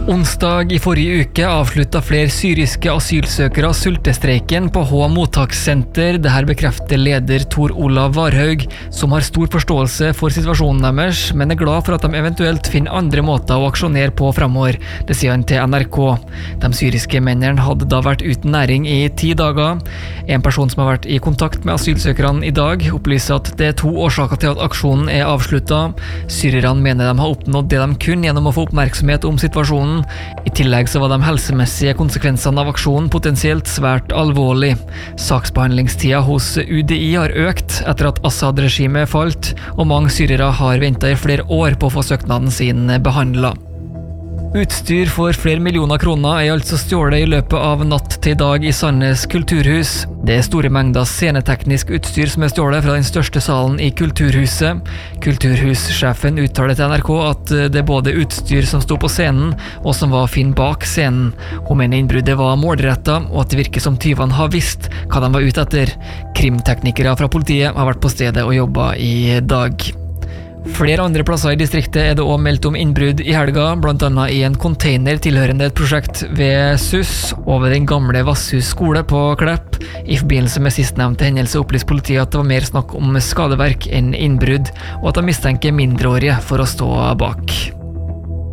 Onsdag i forrige uke avsluttet flere syriske asylsøkere sultestreiken på H mottakssenter. Dette bekrefter leder Tor Olav Varhaug, som har stor forståelse for situasjonen deres, men er glad for at de eventuelt finner andre måter å aksjonere på fremover. Det sier han til NRK. De syriske mennene hadde da vært uten næring i 10 dager. En person som har vært i kontakt med asylsøkerne i dag, opplyser at det er 2 årsaker til at aksjonen er avsluttet. Syrerne mener de har oppnådd det de kunne gjennom å få oppmerksomhet om situasjonen. I tillegg så var de helsemessige konsekvensene av aksjonen potensielt svært alvorlig. Saksbehandlingstida hos UDI har økt etter at Assad-regimet falt, og mange syrere har ventet i flere år på å få søknaden sin behandlet. Utstyr for flere millioner kroner er altså stjålet i løpet av natt til dag i Sandnes kulturhus. Det er store mengder sceneteknisk utstyr som er stjålet fra den største salen i kulturhuset. Kulturhussjefen uttaler til NRK at det er både utstyr som sto på scenen og som var funnet bak scenen. Hun mener innbruddet var målrettet, og at det virker som tyvene har visst hva de var ute etter. Krimteknikere fra politiet har vært på stedet og jobbet i dag. Flere andre plasser i distriktet er det også meldt om innbrudd i helga, blant annet i en container tilhørende et prosjekt ved SUS og ved den gamle Vasshus skole på Klepp. I forbindelse med sistnevnte hendelse opplyste politiet at det var mer snakk om skadeverk enn innbrudd, og at de mistenker mindreårige for å stå bak.